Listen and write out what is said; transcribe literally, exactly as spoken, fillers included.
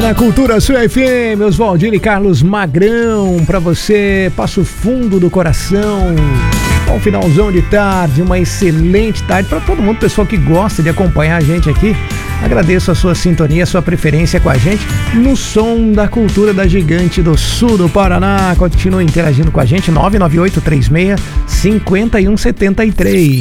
Na Cultura Sul F M, Oswaldinho e Carlos Magrão, pra você, Passo Fundo do coração. Bom finalzão de tarde, uma excelente tarde para todo mundo, pessoal que gosta de acompanhar a gente aqui. Agradeço a sua sintonia, a sua preferência com a gente no som da cultura da Gigante do Sul do Paraná. Continue interagindo com a gente, nove nove oito três seis, cinco um sete três.